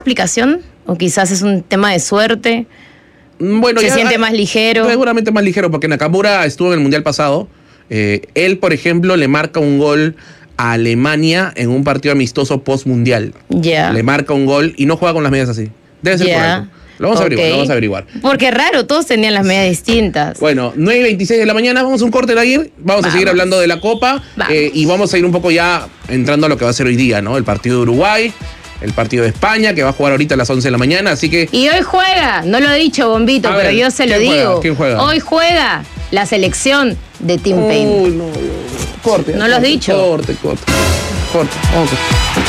explicación? ¿O quizás es un tema de suerte? Bueno, ¿Se siente más ligero? Seguramente más ligero, porque Nakamura estuvo en el Mundial pasado. Él, por ejemplo, le marca un gol a Alemania en un partido amistoso post-mundial. Ya. Le marca un gol y no juega con las medias así. Debe ser por algo. Lo vamos a averiguar. Porque es raro, todos tenían las medias distintas. Bueno, 9:26 de la mañana, vamos a un corte de ahí. Vamos a seguir hablando de la Copa y vamos a ir un poco ya entrando a lo que va a ser hoy día, ¿no? El partido de Uruguay, el partido de España, que va a jugar ahorita a las 11 de la mañana, así que... Y hoy juega, no lo he dicho, Bombito, pero yo se lo digo. ¿Quién juega? Hoy juega la selección de Team Paine. Uy, no. Corte. ¿No lo has dicho? Corte. Vamos.